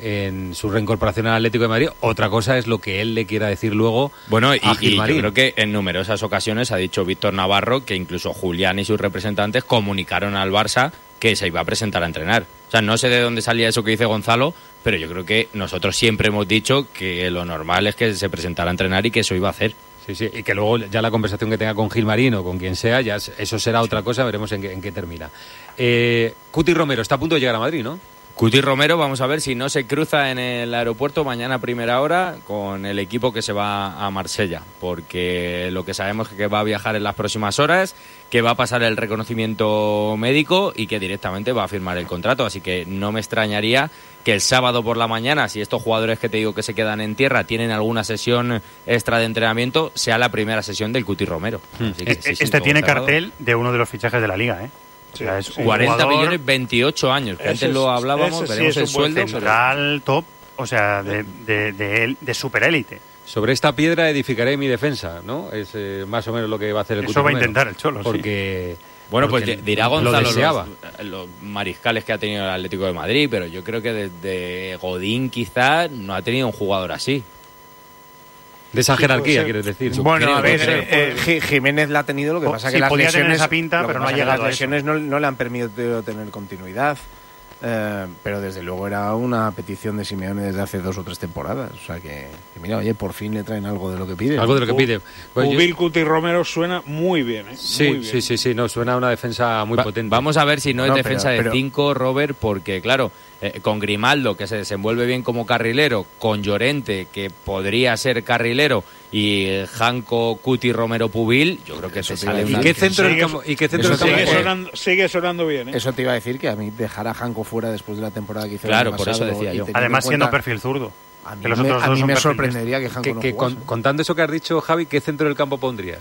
Speaker 1: en su reincorporación al Atlético de Madrid. Otra cosa es lo que él le quiera decir luego
Speaker 10: Bueno, y,
Speaker 1: a
Speaker 10: y yo
Speaker 1: Gilmarín.
Speaker 10: creo que en numerosas ocasiones ha dicho Víctor Navarro que incluso Julián y sus representantes comunicaron al Barça que se iba a presentar a entrenar. O sea, no sé de dónde salía eso que dice Gonzalo, pero yo creo que nosotros siempre hemos dicho que lo normal es que se presentara a entrenar y que eso iba a hacer.
Speaker 1: Sí, sí, y que luego ya la conversación que tenga con Gilmarín o con quien sea, ya eso será otra cosa, veremos en qué, en qué termina. Eh, Cuti Romero está a punto de llegar a Madrid, ¿no?
Speaker 10: Cuti Romero, vamos a ver si no se cruza en el aeropuerto mañana a primera hora con el equipo que se va a Marsella, porque lo que sabemos es que va a viajar en las próximas horas, que va a pasar el reconocimiento médico y que directamente va a firmar el contrato, así que no me extrañaría que el sábado por la mañana, si estos jugadores que te digo que se quedan en tierra tienen alguna sesión extra de entrenamiento, sea la primera sesión del Cuti Romero. Así que, sí, sí,
Speaker 5: este
Speaker 10: todo
Speaker 5: tiene
Speaker 10: cerrado.
Speaker 5: cartel de uno de los fichajes de la Liga, ¿eh? O sea, es un
Speaker 10: cuarenta
Speaker 5: jugador
Speaker 10: millones, veintiocho años, que
Speaker 4: Ese
Speaker 10: antes
Speaker 4: es-
Speaker 10: lo hablábamos,
Speaker 4: ese sí
Speaker 10: veremos
Speaker 4: es
Speaker 10: el
Speaker 4: un buen
Speaker 10: sueldo. pero-
Speaker 5: central top, o sea, de, de, de, él- de superélite.
Speaker 1: Sobre esta piedra edificaré mi defensa, ¿no? Es eh, más o menos lo que va a hacer el
Speaker 5: Eso
Speaker 1: Cuti
Speaker 5: va a
Speaker 1: Romero.
Speaker 5: intentar el Cholo, sí.
Speaker 1: Porque...
Speaker 10: Bueno, pues
Speaker 1: porque
Speaker 10: di- dirá
Speaker 1: lo
Speaker 10: Gonzalo
Speaker 1: deseaba.
Speaker 10: los, los mariscales que ha tenido el Atlético de Madrid, pero yo creo que desde Godín quizá no ha tenido un jugador así.
Speaker 1: De esa
Speaker 4: Sí,
Speaker 1: jerarquía,
Speaker 4: puede ser.
Speaker 1: quieres decir.
Speaker 10: Yo
Speaker 6: Bueno,
Speaker 10: creo,
Speaker 6: a ver,
Speaker 10: yo creo.
Speaker 6: eh, eh, Ji- Jiménez la ha tenido, lo que
Speaker 5: Po-
Speaker 6: pasa
Speaker 5: sí,
Speaker 6: que las
Speaker 5: podía tener
Speaker 6: lesiones,
Speaker 5: esa pinta,
Speaker 6: lo que
Speaker 5: pero no ha
Speaker 6: pasa que
Speaker 5: llegado a
Speaker 6: las
Speaker 5: eso.
Speaker 6: lesiones no, no le han permitido tener continuidad. Eh, pero desde luego era una petición de Simeone desde hace dos o tres temporadas. O sea que, que mira, oye, por fin le traen algo de lo que pide.
Speaker 1: Algo de lo que pide. Pues yo-
Speaker 4: Ubil, Cuti Romero suena muy bien, ¿eh?
Speaker 1: Sí,
Speaker 4: Muy bien.
Speaker 1: sí, sí, sí, no, suena a una defensa muy
Speaker 10: Va-
Speaker 1: potente.
Speaker 10: Vamos a ver si no
Speaker 6: Bueno,
Speaker 10: es defensa
Speaker 6: pero-
Speaker 10: de
Speaker 6: pero-
Speaker 10: cinco, Robert, porque claro, eh, con Grimaldo, que se desenvuelve bien como carrilero, con Llorente, que podría ser carrilero, y eh, Janko, Cuti, Romero, Pubil, yo creo que
Speaker 6: Eso
Speaker 10: te
Speaker 6: te iba a
Speaker 10: sale
Speaker 6: decir.
Speaker 10: una...
Speaker 1: ¿Y qué centro del
Speaker 4: Sigue-
Speaker 1: campo? ¿Y qué centro
Speaker 6: eso
Speaker 1: del
Speaker 6: sigue
Speaker 1: campo?
Speaker 4: Sigue
Speaker 6: Eh,
Speaker 4: sonando, sigue sonando bien, ¿eh?
Speaker 6: Eso te iba a decir, que a mí dejar a Janko fuera después de la temporada que hizo
Speaker 10: Claro,
Speaker 6: el año
Speaker 10: por eso
Speaker 6: pasado
Speaker 10: decía
Speaker 6: y
Speaker 10: yo.
Speaker 6: teniendo
Speaker 5: Además,
Speaker 6: en
Speaker 5: siendo
Speaker 6: cuenta-
Speaker 5: perfil zurdo.
Speaker 6: a mí
Speaker 5: que los
Speaker 6: me,
Speaker 5: otros
Speaker 6: a
Speaker 5: dos
Speaker 6: mí
Speaker 5: son
Speaker 6: me
Speaker 5: perfiles.
Speaker 6: sorprendería que Janko
Speaker 1: Que,
Speaker 6: no
Speaker 1: que con-
Speaker 6: jugase.
Speaker 1: contando eso que has dicho, Javi, ¿qué centro del campo pondrías?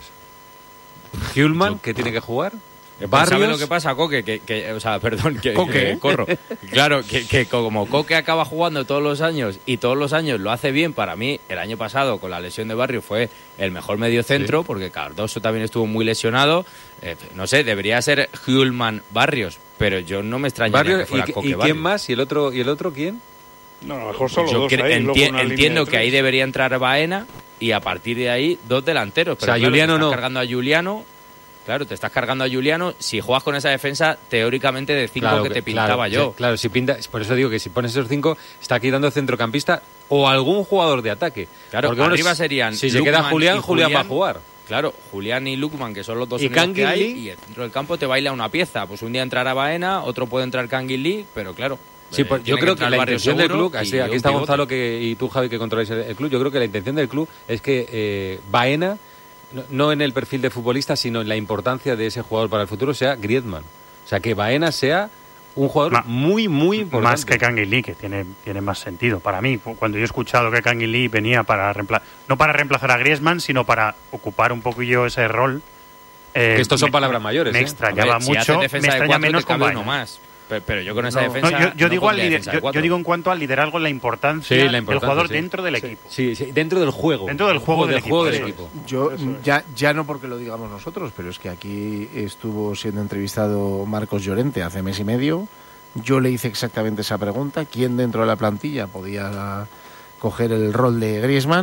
Speaker 1: Hulman,
Speaker 10: Yo-
Speaker 1: que tiene que jugar.
Speaker 10: ¿Sabes
Speaker 1: Barrios.
Speaker 10: lo que pasa, Coque? Que, que, o sea, perdón, que,
Speaker 6: Coque.
Speaker 10: que corro. Claro, que, que como Coque acaba jugando todos los años y todos los años lo hace bien, para mí el año pasado con la lesión de Barrios fue el mejor mediocentro, porque Cardoso también estuvo muy lesionado. Eh, no sé, debería ser Hulman Barrios, pero yo no me extrañaría
Speaker 1: Barrios,
Speaker 10: que
Speaker 1: ¿y,
Speaker 10: fuera
Speaker 1: qué-
Speaker 10: Coque
Speaker 1: y quién
Speaker 10: Barrios.
Speaker 1: más? ¿Y el otro, y el otro quién?
Speaker 4: No, a lo mejor solo
Speaker 10: Yo
Speaker 4: dos
Speaker 10: cre-
Speaker 4: ahí, luego
Speaker 10: enti-
Speaker 4: una línea
Speaker 10: entiendo
Speaker 4: de
Speaker 10: que ahí
Speaker 4: tres.
Speaker 10: debería entrar Baena y a partir de ahí dos delanteros. Pero
Speaker 1: O sea,
Speaker 10: claro,
Speaker 1: Juliano
Speaker 10: te estás
Speaker 1: no.
Speaker 10: cargando a Juliano. Claro, te estás cargando a Juliano. Si juegas con esa defensa, teóricamente de cinco
Speaker 1: Claro
Speaker 10: que te pintaba
Speaker 1: claro,
Speaker 10: yo.
Speaker 1: sí, Claro, si pinta, por eso digo que si pones esos cinco, está quitando centrocampista o algún jugador de ataque.
Speaker 10: Claro,
Speaker 1: Porque, bueno,
Speaker 10: arriba
Speaker 1: si-
Speaker 10: serían
Speaker 1: Si se queda
Speaker 10: Lukman
Speaker 1: Julián,
Speaker 10: y
Speaker 1: Julián va a
Speaker 10: Julián.
Speaker 1: jugar.
Speaker 10: Claro, Julián y Lukman, que son los dos
Speaker 1: ¿Y
Speaker 10: únicos que hay,
Speaker 1: Canguilí?
Speaker 10: y el centro del campo te baila una pieza. Pues un día entrará Baena, otro puede entrar Canguilí, pero claro.
Speaker 1: Sí,
Speaker 10: eh,
Speaker 1: pues yo
Speaker 10: tiene
Speaker 1: creo que
Speaker 10: entrar
Speaker 1: la
Speaker 10: Barrio
Speaker 1: intención del
Speaker 10: seguro
Speaker 1: club,
Speaker 10: y
Speaker 1: así, aquí
Speaker 10: un
Speaker 1: está
Speaker 10: pivote.
Speaker 1: Gonzalo que, y tú, Javi, que controláis el, el club, yo creo que la intención del club es que eh, Baena, no, no en el perfil de futbolista, sino en la importancia de ese jugador para el futuro, sea Griezmann. O sea, que Baena sea un jugador
Speaker 5: Ma-
Speaker 1: muy, muy importante.
Speaker 5: Más que Canguilí, que tiene, tiene más sentido. Para mí, cuando yo he escuchado que Canguilí venía para reemplazar, no para reemplazar a Griezmann, sino para ocupar un poquillo ese rol. eh,
Speaker 1: Que estos son
Speaker 5: me-
Speaker 1: palabras mayores,
Speaker 5: Me
Speaker 1: ¿eh?
Speaker 5: extrañaba
Speaker 10: A ver, si
Speaker 5: mucho,
Speaker 10: haces
Speaker 5: me
Speaker 10: defensa de
Speaker 5: extraña
Speaker 10: cuatro,
Speaker 5: menos
Speaker 10: te
Speaker 5: con
Speaker 10: cabe uno
Speaker 5: Baena.
Speaker 10: más. Pero, pero yo con esa
Speaker 6: No,
Speaker 10: defensa.
Speaker 5: No, yo, yo
Speaker 10: no
Speaker 5: digo al
Speaker 10: pondría
Speaker 5: lider-
Speaker 10: defensa de
Speaker 5: yo,
Speaker 10: cuatro.
Speaker 5: yo digo en cuanto al liderazgo, la importancia,
Speaker 1: Sí, la
Speaker 5: del
Speaker 1: importancia,
Speaker 5: jugador
Speaker 1: sí.
Speaker 5: dentro del
Speaker 1: Sí.
Speaker 5: equipo.
Speaker 1: Sí, sí, dentro del juego.
Speaker 5: Dentro del juego del equipo,
Speaker 1: del
Speaker 5: eso
Speaker 1: equipo.
Speaker 6: Yo,
Speaker 4: Eso es.
Speaker 6: ya, ya no porque lo digamos nosotros, pero es que aquí estuvo siendo entrevistado Marcos Llorente hace mes y medio. Yo le hice exactamente esa pregunta: ¿quién dentro de la plantilla podía coger el rol de Griezmann?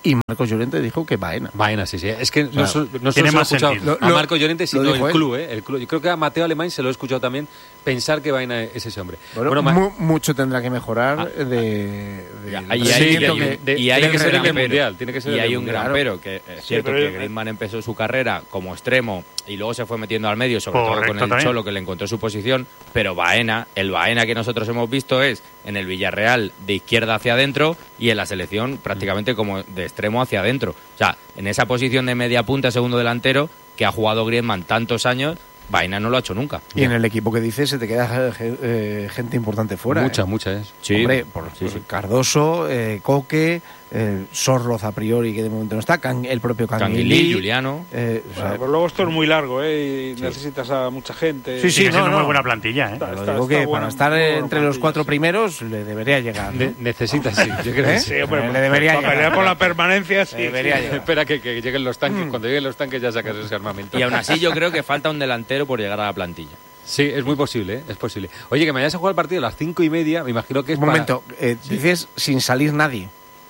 Speaker 6: y Marcos Llorente dijo que Baena.
Speaker 1: Baena, sí, sí. Es que no,
Speaker 6: O sea,
Speaker 1: no
Speaker 5: tiene
Speaker 1: solo
Speaker 5: más
Speaker 1: he escuchado
Speaker 5: sentido.
Speaker 1: a
Speaker 6: Lo-
Speaker 1: Marcos Llorente, sino
Speaker 6: lo dijo
Speaker 1: el
Speaker 6: él.
Speaker 1: club, ¿eh? El club. Yo creo que a Mateo Alemán se lo he escuchado también pensar que Baena es ese hombre.
Speaker 6: Bueno,
Speaker 1: Bueno, ma-
Speaker 6: mu- mucho tendrá que mejorar
Speaker 10: Ah.
Speaker 6: de, de
Speaker 10: Y
Speaker 6: del
Speaker 10: hay- y hay-
Speaker 6: rendimiento
Speaker 10: y
Speaker 6: que-
Speaker 10: hay-
Speaker 1: de-
Speaker 10: y hay
Speaker 1: tiene
Speaker 10: un
Speaker 1: que ser en
Speaker 10: gran
Speaker 1: el
Speaker 10: pero.
Speaker 1: Mundial, tiene que ser
Speaker 10: Y
Speaker 1: en el
Speaker 10: hay un
Speaker 1: Mundial.
Speaker 10: gran pero, que es cierto
Speaker 4: pero-
Speaker 10: que Griezmann empezó su carrera como extremo y luego se fue metiendo al medio, sobre
Speaker 5: Correcto,
Speaker 10: todo con el
Speaker 5: también.
Speaker 10: Cholo, que le encontró su posición, pero Baena, el Baena que nosotros hemos visto es en el Villarreal de izquierda hacia adentro y en la selección prácticamente como de extremo hacia adentro. O sea, en esa posición de media punta, segundo delantero, que ha jugado Griezmann tantos años, Baena no lo ha hecho nunca.
Speaker 6: Y en el equipo que dices se te queda eh, eh, gente importante fuera.
Speaker 1: Mucha,
Speaker 6: ¿eh?
Speaker 1: mucha es.
Speaker 10: Sí,
Speaker 6: Hombre, por,
Speaker 10: sí,
Speaker 6: por
Speaker 10: sí.
Speaker 6: Cardoso, eh, Coque, eh, Sorloz a priori, que de momento no está, Can- el propio
Speaker 10: Canguilí,
Speaker 6: Canguilí.
Speaker 10: Juliano.
Speaker 6: eh, o sea,
Speaker 4: Bueno, pues luego esto es muy largo, ¿eh? Y necesitas a mucha gente.
Speaker 6: Sí, sí,
Speaker 5: Sigue
Speaker 6: no,
Speaker 5: siendo
Speaker 6: no.
Speaker 5: muy buena plantilla, ¿eh?
Speaker 4: Está-
Speaker 6: lo
Speaker 4: está-
Speaker 6: digo
Speaker 4: está
Speaker 6: que
Speaker 4: buena-
Speaker 6: para estar
Speaker 4: muy buena
Speaker 6: entre los
Speaker 4: plantilla,
Speaker 6: cuatro
Speaker 4: sí.
Speaker 6: primeros le debería llegar. ¿no?
Speaker 1: Ne- necesitas, sí. Yo creo que
Speaker 6: ¿Eh?
Speaker 1: sí.
Speaker 4: Sí, hombre,
Speaker 6: Le debería
Speaker 4: para
Speaker 6: llegar.
Speaker 4: pelear por la permanencia, sí.
Speaker 6: Debería
Speaker 4: sí.
Speaker 6: llegar.
Speaker 1: Espera que, que lleguen los tanques. Cuando lleguen los tanques ya sacas ese armamento.
Speaker 10: Y aún así yo creo que falta un delantero por llegar a la plantilla.
Speaker 1: Sí, es muy posible, ¿eh? Es posible. Oye, que mañana se juega el partido a las cinco y media, me imagino que es
Speaker 6: Un
Speaker 1: para-
Speaker 6: momento, eh, dices sin salir nadie.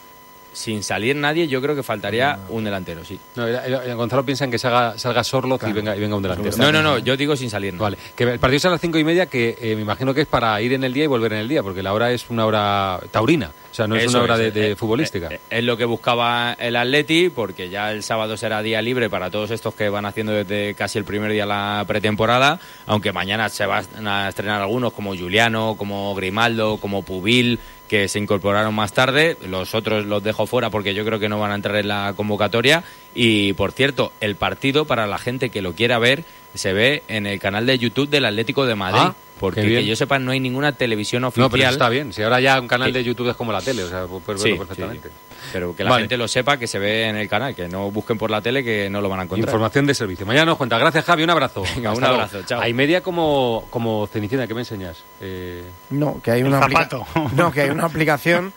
Speaker 10: Sin salir nadie, yo creo que faltaría un delantero, sí.
Speaker 1: No, era- era- Gonzalo piensa en que salga, salga Sorloz y,
Speaker 6: Claro.
Speaker 1: venga, y venga un delantero.
Speaker 10: No, no, no, yo digo sin salir. no.
Speaker 1: Vale, que el partido es a las cinco y media, que eh, me imagino que es para ir en el día y volver en el día, porque la hora es una hora taurina, o sea, no es
Speaker 10: Eso
Speaker 1: una hora de,
Speaker 10: es,
Speaker 1: de
Speaker 10: eh,
Speaker 1: futbolística.
Speaker 10: eh, Es lo que buscaba el Atleti, porque ya el sábado será día libre para todos estos que van haciendo desde casi el primer día la pretemporada, aunque mañana se van a estrenar algunos como Juliano, como Grimaldo, como Pubil, que se incorporaron más tarde. Los otros los dejo fuera porque yo creo que no van a entrar en la convocatoria. Y, por cierto, el partido, para la gente que lo quiera ver, se ve en el canal de YouTube del Atlético de Madrid.
Speaker 1: Ah,
Speaker 10: porque,
Speaker 1: qué bien.
Speaker 10: que yo sepa, no hay ninguna televisión oficial.
Speaker 1: No, pero eso está bien, si ahora ya un canal
Speaker 10: Sí.
Speaker 1: de YouTube es como la tele, o sea, puedes
Speaker 10: Sí,
Speaker 1: verlo perfectamente.
Speaker 10: sí, sí. Pero que la
Speaker 1: Vale.
Speaker 10: gente lo sepa, que se ve en el canal, que no busquen por la tele, que no lo van a encontrar.
Speaker 1: Información de servicio. Mañana nos cuenta. Gracias, Javi, un abrazo.
Speaker 10: Venga, un
Speaker 1: Hasta luego.
Speaker 10: abrazo, chao.
Speaker 1: Hay media como, como Cenicienta, ¿qué me enseñas? Eh,
Speaker 6: No, que hay
Speaker 5: El
Speaker 6: una aplica-
Speaker 5: zapato.
Speaker 6: No, que hay una aplicación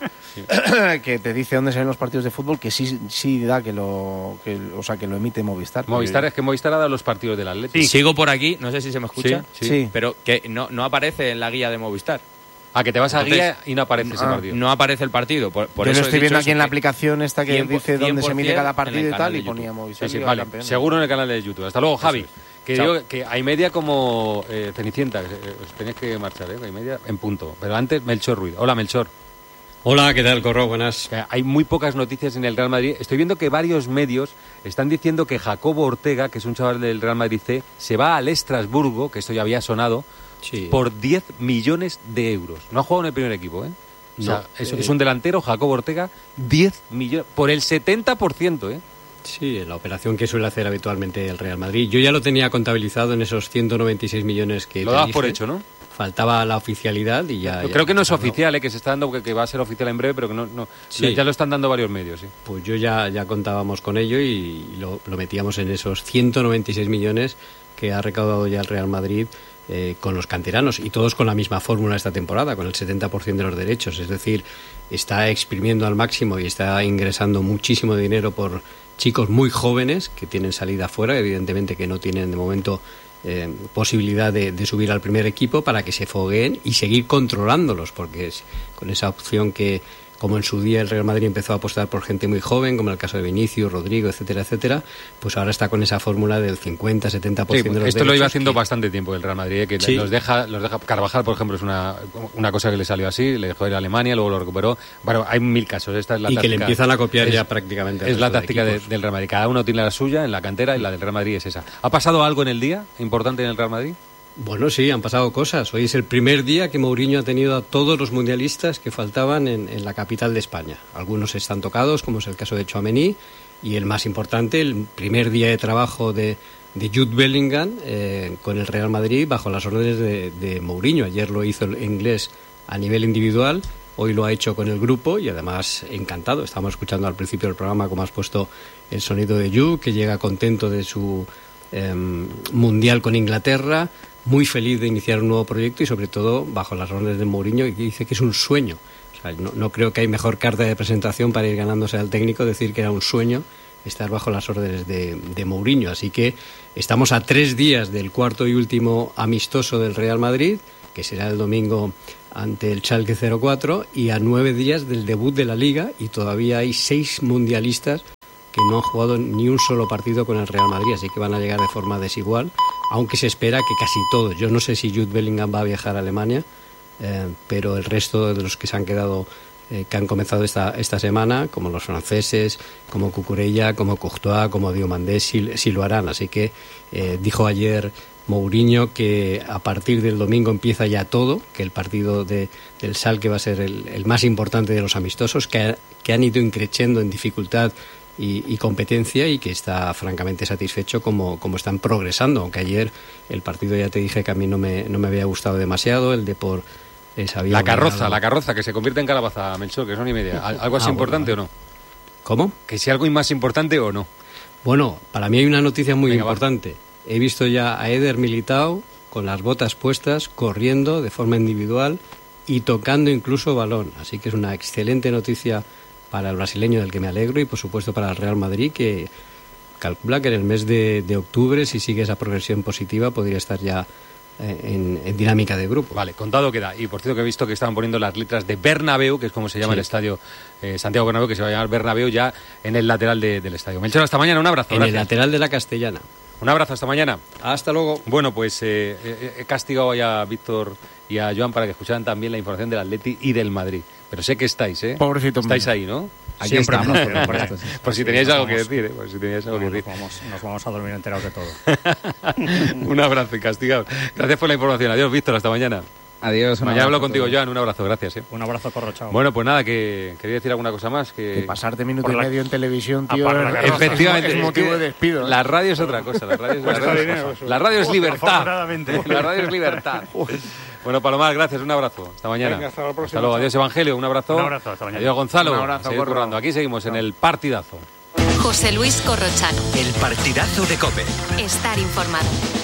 Speaker 6: que te dice dónde se ven los partidos de fútbol que sí sí da que lo que, o sea, que lo emite Movistar.
Speaker 1: Movistar, es que Movistar ha dado los partidos del Atlético.
Speaker 10: Sí. Sigo por aquí, no sé si se me escucha,
Speaker 1: Sí,
Speaker 6: Sí.
Speaker 10: pero que no, no aparece en la guía de Movistar.
Speaker 1: Ah, que te vas a
Speaker 10: Entonces,
Speaker 1: guía y no aparece ese
Speaker 6: ah,
Speaker 1: partido.
Speaker 10: No aparece el partido. Por, por
Speaker 6: Yo
Speaker 10: eso
Speaker 6: lo
Speaker 10: he
Speaker 6: estoy
Speaker 10: dicho
Speaker 6: viendo aquí
Speaker 10: eso,
Speaker 6: en la
Speaker 10: que
Speaker 6: aplicación esta que
Speaker 10: cien por-
Speaker 6: dice dónde se mide
Speaker 10: cien por
Speaker 6: cada
Speaker 10: ciento
Speaker 6: partido
Speaker 10: en el
Speaker 6: y tal
Speaker 10: canal
Speaker 6: y
Speaker 10: de
Speaker 6: ponía
Speaker 10: YouTube.
Speaker 6: Movistar.
Speaker 1: Sí, sí,
Speaker 6: y iba
Speaker 1: vale.
Speaker 6: campeón.
Speaker 1: Seguro en el canal de YouTube. Hasta luego, Javi.
Speaker 10: es.
Speaker 1: Que
Speaker 10: Chao.
Speaker 1: digo que hay media como eh, Cenicienta, que, eh, os tenéis que marchar, ¿eh? Hay media en punto. Pero antes, Melchor Ruiz. Hola, Melchor.
Speaker 11: Hola, ¿qué tal, Corro? Buenas.
Speaker 1: Que hay muy pocas noticias en el Real Madrid. Estoy viendo que varios medios están diciendo que Jacobo Ortega, que es un chaval del Real Madrid C, se va al Estrasburgo, que esto ya había sonado,
Speaker 11: Sí.
Speaker 1: por diez millones de euros. No ha jugado en el primer equipo, ¿eh? O sea,
Speaker 11: No,
Speaker 1: es,
Speaker 11: eh,
Speaker 1: es un delantero, Jacobo Ortega, diez millones, por el setenta por ciento, ¿eh?
Speaker 11: Sí, la operación que suele hacer habitualmente el Real Madrid. Yo ya lo tenía contabilizado en esos ciento noventa y seis millones que
Speaker 1: Lo
Speaker 11: te
Speaker 1: dabas
Speaker 11: dije.
Speaker 1: por hecho, ¿no?
Speaker 11: Faltaba la oficialidad y ya...
Speaker 1: Yo
Speaker 11: ya
Speaker 1: creo que no es
Speaker 11: habló.
Speaker 1: oficial, ¿eh? Que se está dando, que, que va a ser oficial en breve, pero que no, no
Speaker 11: Sí.
Speaker 1: ya lo están dando varios medios, sí.
Speaker 11: Pues yo ya, ya contábamos con ello y lo, lo metíamos en esos ciento noventa y seis millones que ha recaudado ya el Real Madrid eh, con los canteranos y todos con la misma fórmula esta temporada, con el setenta por ciento de los derechos. Es decir, está exprimiendo al máximo y está ingresando muchísimo dinero por chicos muy jóvenes que tienen salida fuera, evidentemente que no tienen de momento eh, posibilidad de, de subir al primer equipo para que se fogueen y seguir controlándolos, porque es con esa opción que, como en su día el Real Madrid empezó a apostar por gente muy joven, como en el caso de Vinicius, Rodrigo, etcétera, etcétera, pues ahora está con esa fórmula del cincuenta, setenta por
Speaker 1: Sí,
Speaker 11: ciento de los
Speaker 1: esto lo iba
Speaker 11: derechos
Speaker 1: haciendo
Speaker 11: que-
Speaker 1: bastante tiempo el Real Madrid, ¿eh? Que
Speaker 11: Sí.
Speaker 1: los deja, los deja. Carvajal, por ejemplo, es una, una cosa que le salió así, le dejó ir a Alemania, luego lo recuperó. Bueno, hay mil casos. Esta es la
Speaker 11: y que le
Speaker 1: táctica.
Speaker 11: empiezan a copiar
Speaker 1: Es-
Speaker 11: ya prácticamente al
Speaker 1: Es la
Speaker 11: resto de
Speaker 1: táctica de-
Speaker 11: equipos.
Speaker 1: del Real Madrid. Cada uno tiene la suya en la cantera y la del Real Madrid es esa. ¿Ha pasado algo en el día importante en el Real Madrid?
Speaker 11: Bueno, sí, han pasado cosas. Hoy es el primer día que Mourinho ha tenido a todos los mundialistas que faltaban en, en la capital de España. Algunos están tocados, como es el caso de Tchouaméni, y el más importante, el primer día de trabajo de, de Jude Bellingham eh, con el Real Madrid bajo las órdenes de, de Mourinho. Ayer lo hizo el inglés a nivel individual, hoy lo ha hecho con el grupo y además encantado. Estamos escuchando al principio del programa como has puesto el sonido de Jude, que llega contento de su eh, mundial con Inglaterra, muy feliz de iniciar un nuevo proyecto y sobre todo bajo las órdenes de Mourinho, y que dice que es un sueño. O sea, no, no creo que hay mejor carta de presentación para ir ganándose al técnico, decir que era un sueño estar bajo las órdenes de, de Mourinho. Así que estamos a tres días del cuarto y último amistoso del Real Madrid, que será el domingo ante el Schalke cero cuatro y a nueve días del debut de la Liga, y todavía hay seis mundialistas que no han jugado ni un solo partido con el Real Madrid, así que van a llegar de forma desigual, aunque se espera que casi todos. Yo no sé si Jude Bellingham va a viajar a Alemania, eh, pero el resto de los que se han quedado, eh, que han comenzado esta, esta semana, como los franceses, como Cucurella, como Courtois, como Diomandé, sí, sí lo harán. Así que eh, dijo ayer Mourinho que a partir del domingo empieza ya todo, que el partido de, del Schalke va a ser el, el más importante de los amistosos, que, ha, que han ido increciendo en dificultad y, y competencia, y que está francamente satisfecho como, como están progresando, aunque ayer el partido, ya te dije que a mí no me, no me había gustado demasiado, el de por eh,
Speaker 1: la carroza, ganado. La carroza que se convierte en calabaza, Melchor, que son y media. ¿Algo así ah, importante bueno, o no?
Speaker 11: ¿Cómo?
Speaker 1: Que si algo más importante o no.
Speaker 11: Bueno, para mí hay una noticia muy
Speaker 1: Venga,
Speaker 11: importante. Va. He visto ya a Eder Militao con las botas puestas, corriendo de forma individual y tocando incluso balón. Así que es una excelente noticia para el brasileño, del que me alegro, y por supuesto para el Real Madrid, que calcula que en el mes de, de octubre, si sigue esa progresión positiva, podría estar ya eh, en, en dinámica de grupo.
Speaker 1: Vale, contado queda. Y por cierto que he visto que estaban poniendo las letras de Bernabéu, que es como se llama sí. el estadio eh, Santiago Bernabéu, que se va a llamar Bernabéu, ya en el lateral de, del estadio. Melchor, hasta mañana, un abrazo.
Speaker 11: En
Speaker 1: gracias.
Speaker 11: el lateral de la Castellana.
Speaker 1: Un abrazo, hasta mañana.
Speaker 11: Hasta luego.
Speaker 1: Bueno, pues eh, he castigado ya a Víctor y a Joan para que escucharan también la información del Atleti y del Madrid. Pero sé que estáis, ¿eh?
Speaker 6: Pobrecito
Speaker 1: Estáis
Speaker 6: mío.
Speaker 1: ahí, ¿no?
Speaker 7: Aquí
Speaker 1: Siempre
Speaker 7: estamos.
Speaker 1: por, por, por, por si teníais algo vamos, que decir, ¿eh? Por si teníais algo
Speaker 8: no,
Speaker 1: que decir.
Speaker 8: Nos vamos, nos vamos a dormir enterados de todo.
Speaker 1: Un abrazo y castigado. Gracias por la información. Adiós, Víctor. Hasta mañana.
Speaker 7: Adiós.
Speaker 1: Mañana hablo contigo, Joan. Un abrazo. Gracias. ¿eh?
Speaker 8: Un abrazo, Corro. Chao.
Speaker 1: Bueno, pues nada, que quería decir alguna cosa más. Que,
Speaker 6: que pasarte minuto y
Speaker 8: la...
Speaker 6: medio en televisión, tío,
Speaker 8: la
Speaker 1: efectivamente,
Speaker 6: es motivo de despido. ¿eh?
Speaker 1: La radio es otra cosa. La radio es, la radio dinero, es, la radio es libertad. La radio es libertad. Bueno, Palomar, gracias, un abrazo. Hasta mañana.
Speaker 4: Venga, hasta la próxima.
Speaker 1: Hasta luego. Adiós, Evangelio, un abrazo.
Speaker 8: Un abrazo, hasta mañana.
Speaker 1: Adiós, Gonzalo.
Speaker 6: Un abrazo,
Speaker 1: Seguid currando. Aquí seguimos en el partidazo.
Speaker 12: José Luis Corrochano.
Speaker 13: El partidazo de COPE.
Speaker 12: Estar informado.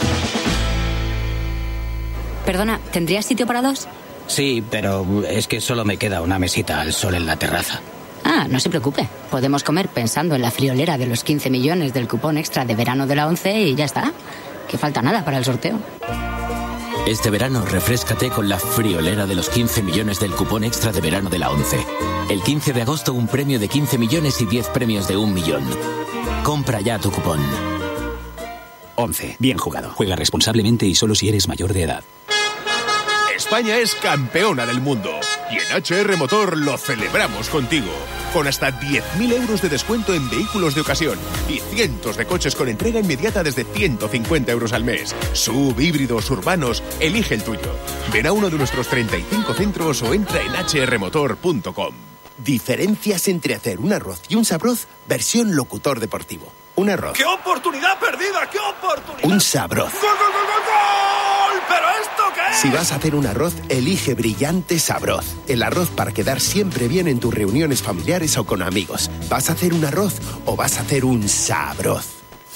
Speaker 12: Perdona, ¿tendrías sitio para dos?
Speaker 14: Sí, pero es que solo me queda una mesita al sol en la terraza.
Speaker 12: Ah, no se preocupe. Podemos comer pensando en la friolera de los quince millones del cupón extra de verano de la ONCE y ya está. Que falta nada para el sorteo.
Speaker 13: Este verano refréscate con la friolera de los quince millones del cupón extra de verano de la ONCE. El quince de agosto un premio de quince millones y diez premios de un millón. Compra ya tu cupón.
Speaker 15: ONCE. Bien jugado. Juega responsablemente y solo si eres mayor de edad.
Speaker 16: España es campeona del mundo y en H R Motor lo celebramos contigo. Con hasta diez mil euros de descuento en vehículos de ocasión y cientos de coches con entrega inmediata desde ciento cincuenta euros al mes. Sub, híbridos, urbanos, elige el tuyo. Ven a uno de nuestros treinta y cinco centros o entra en h r motor punto com.
Speaker 17: Diferencias entre hacer un arroz y un sabroz, versión locutor deportivo. Un arroz.
Speaker 18: ¡Qué oportunidad perdida! ¡Qué oportunidad!
Speaker 17: Un sabroz.
Speaker 18: ¡Gol, gol, gol, gol, gol! ¿Pero esto qué es?
Speaker 17: Si vas a hacer un arroz, elige Brillante Sabroz. El arroz para quedar siempre bien en tus reuniones familiares o con amigos. ¿Vas a hacer un arroz o vas a hacer un sabroz?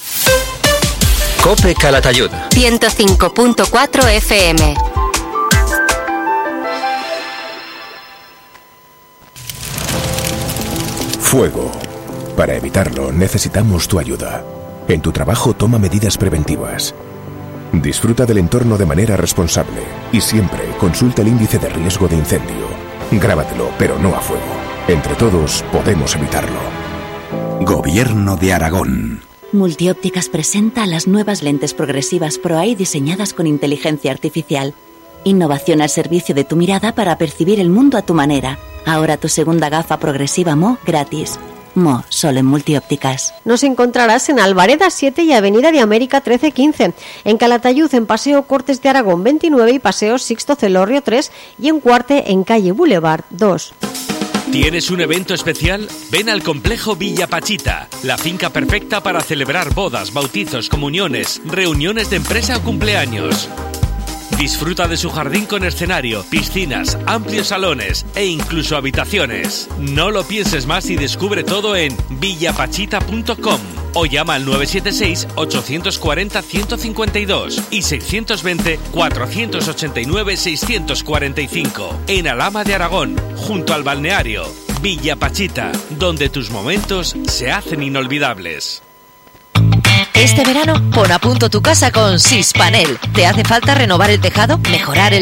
Speaker 13: COPE Calatayud.
Speaker 12: ciento cinco punto cuatro F M.
Speaker 19: Fuego. Para evitarlo, necesitamos tu ayuda. En tu trabajo, toma medidas preventivas. Disfruta del entorno de manera responsable y siempre consulta el índice de riesgo de incendio. Grábatelo, pero no a fuego. Entre todos, podemos evitarlo. Gobierno de Aragón.
Speaker 20: Multiópticas presenta las nuevas lentes progresivas ProEye diseñadas con inteligencia artificial. Innovación al servicio de tu mirada para percibir el mundo a tu manera. Ahora tu segunda gafa progresiva Mo gratis. Mo, solo en Multiópticas.
Speaker 21: Nos encontrarás en Alvareda siete y Avenida de América trece quince, en Calatayud en Paseo Cortes de Aragón veintinueve y Paseo Sixto Celorrio tres y en Cuarte en Calle Boulevard dos.
Speaker 22: ¿Tienes un evento especial? Ven al Complejo Villa Pachita, la finca perfecta para celebrar bodas, bautizos, comuniones, reuniones de empresa o cumpleaños. Disfruta de su jardín con escenario, piscinas, amplios salones e incluso habitaciones. No lo pienses más y descubre todo en villapachita punto com o llama al nueve siete seis, ocho cuatro cero, uno cinco dos y seis dos cero, cuatro ocho nueve, seis cuatro cinco en Alhama de Aragón, junto al balneario. Villa Pachita, donde tus momentos se hacen inolvidables.
Speaker 23: Este verano, pon a punto tu casa con Sispanel. ¿Te hace falta renovar el tejado, mejorar el